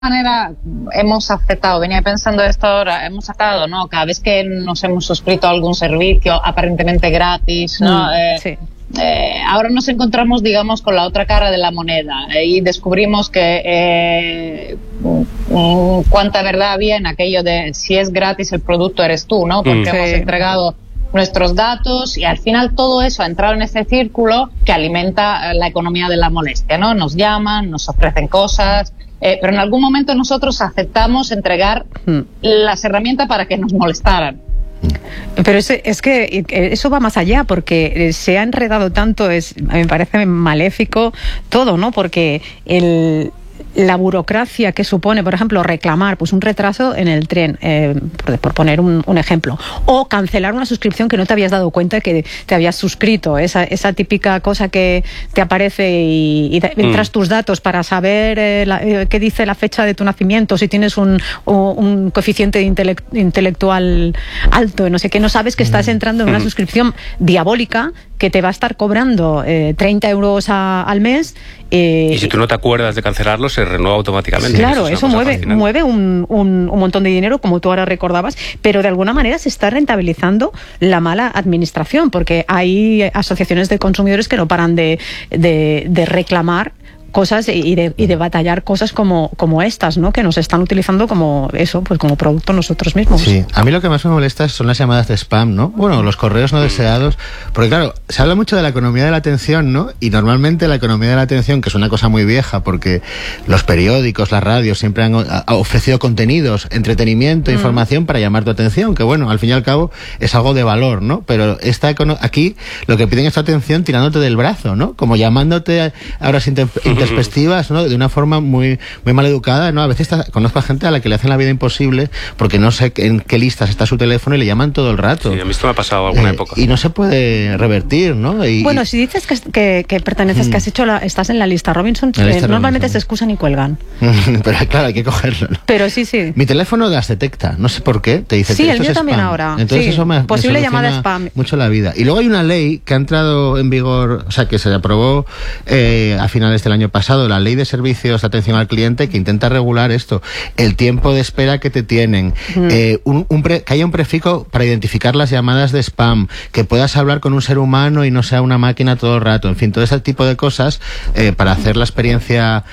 manera hemos aceptado, venía pensando esto ahora, hemos aceptado, ¿no? Cada vez que nos hemos suscrito a algún servicio aparentemente gratis, ¿no? Sí. Ahora nos encontramos, digamos, con la otra cara de la moneda y descubrimos que cuánta verdad había en aquello de si es gratis el producto eres tú, ¿no? Porque hemos entregado nuestros datos y al final todo eso ha entrado en ese círculo que alimenta la economía de la molestia, ¿no? Nos llaman, nos ofrecen cosas, pero en algún momento nosotros aceptamos entregar las herramientas para que nos molestaran. Pero es que eso va más allá, porque se ha enredado tanto, me parece maléfico todo, ¿no? Porque la burocracia que supone, por ejemplo, reclamar pues un retraso en el tren, por poner un ejemplo, o cancelar una suscripción que no te habías dado cuenta que te habías suscrito, esa típica cosa que te aparece y entras tus datos para saber qué dice la fecha de tu nacimiento, si tienes un coeficiente intelectual alto, no sé qué, no sabes que estás entrando en una suscripción diabólica que te va a estar cobrando 30 euros al mes. Y si tú no te acuerdas de cancelarlo, se renueva automáticamente. Claro, eso mueve un montón de dinero, como tú ahora recordabas, pero de alguna manera se está rentabilizando la mala administración, porque hay asociaciones de consumidores que no paran de reclamar cosas y de batallar cosas como estas, ¿no? Que nos están utilizando como producto nosotros mismos. Sí, a mí lo que más me molesta son las llamadas de spam, ¿no? Bueno, los correos no deseados, porque claro, se habla mucho de la economía de la atención, ¿no? Y normalmente la economía de la atención, que es una cosa muy vieja, porque los periódicos, las radios siempre han ofrecido contenidos, entretenimiento, información para llamar tu atención, que bueno, al fin y al cabo es algo de valor, ¿no? Pero aquí lo que piden es tu atención tirándote del brazo, ¿no? Como llamándote a horas perspectivas, ¿no? De una forma muy mal educada, ¿no? A veces conozco a gente a la que le hacen la vida imposible porque no sé en qué listas está su teléfono y le llaman todo el rato. Sí, a mí esto me ha pasado alguna época. Y no se puede revertir, ¿no? Bueno, si dices que perteneces, que estás en la lista Robinson, normalmente se excusan y cuelgan. Pero claro, hay que cogerlo, ¿no? Pero sí. Mi teléfono las detecta, no sé por qué, te dice sí, que el mío también spam. ahora. Entonces eso me posible llamada spam. Mucho la vida. Y luego hay una ley que ha entrado en vigor, o sea, que se aprobó a finales del año pasado, la ley de servicios de atención al cliente, que intenta regular esto, el tiempo de espera que te tienen, que haya un prefijo para identificar las llamadas de spam, que puedas hablar con un ser humano y no sea una máquina todo el rato, en fin, todo ese tipo de cosas para hacer la experiencia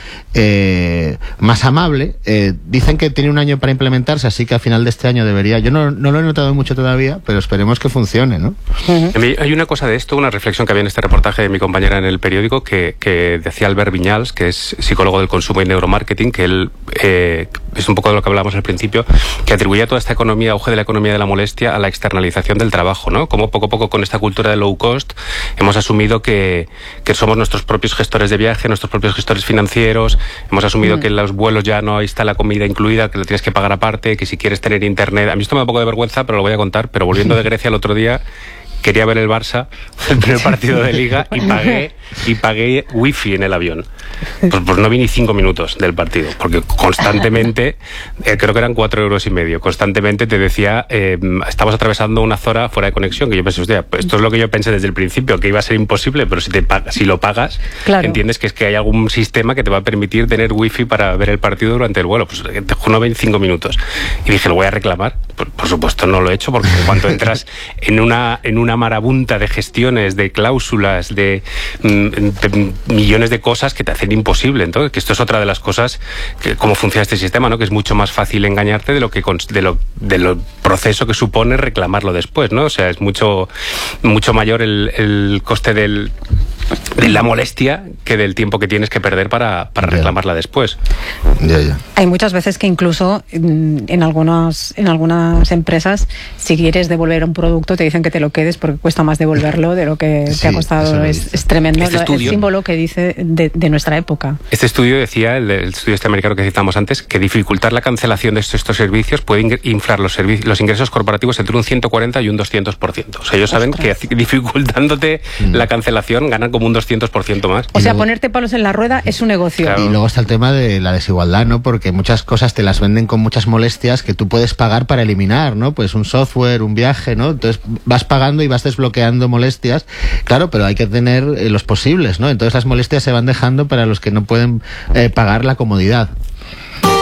más amable. Dicen que tiene un año para implementarse, así que a final de este año debería, yo no lo he notado mucho todavía, pero esperemos que funcione, ¿no? Hay una cosa de esto, una reflexión que había en este reportaje de mi compañera en El Periódico, que decía Albert Viñals, que es psicólogo del consumo y neuromarketing, que él es un poco de lo que hablábamos al principio, que atribuía toda esta auge de la economía de la molestia a la externalización del trabajo, ¿no? Como poco a poco con esta cultura de low cost hemos asumido que somos nuestros propios gestores de viaje, nuestros propios gestores financieros, hemos asumido que en los vuelos ya no está la comida incluida, que lo tienes que pagar aparte, que si quieres tener internet, a mí esto me da un poco de vergüenza, pero lo voy a contar, pero volviendo de Grecia el otro día, quería ver el Barça, el primer partido de Liga, y pagué wifi en el avión. Pues no vi ni 5 minutos del partido, porque constantemente, creo que eran 4,5 euros, constantemente te decía, estamos atravesando una zona fuera de conexión, que yo pensé, hostia, pues esto es lo que yo pensé desde el principio, que iba a ser imposible, pero si lo pagas, claro, entiendes que es que hay algún sistema que te va a permitir tener wifi para ver el partido durante el vuelo. Pues no ven 5 minutos. Y dije, ¿lo voy a reclamar? Por supuesto no lo he hecho, porque cuando entras en una marabunta de gestiones, de cláusulas, de millones de cosas que te hacen imposible. Entonces, que esto es otra de las cosas, que cómo funciona este sistema, ¿no? Que es mucho más fácil engañarte de lo proceso que supone reclamarlo después, ¿no? O sea, es mucho mayor el coste de la molestia que del tiempo que tienes que perder para reclamarla después. Hay muchas veces que incluso en algunas empresas, si quieres devolver un producto, te dicen que te lo quedes porque cuesta más devolverlo de lo que te ha costado. Es tremendo el símbolo que dice de nuestra época. Este estudio decía, el estudio americano que citamos antes, que dificultar la cancelación de estos servicios puede inflar los ingresos corporativos entre un 140 y un 200%. O sea, ellos saben que dificultándote la cancelación ganan como un 200% más. O sea, ponerte palos en la rueda es un negocio. Claro. Y luego está el tema de la desigualdad, ¿no? Porque muchas cosas te las venden con muchas molestias que tú puedes pagar para eliminar, ¿no? Pues un software, un viaje, ¿no? Entonces vas pagando y vas desbloqueando molestias. Claro, pero hay que tener los posibles, ¿no? Entonces las molestias se van dejando para los que no pueden pagar la comodidad.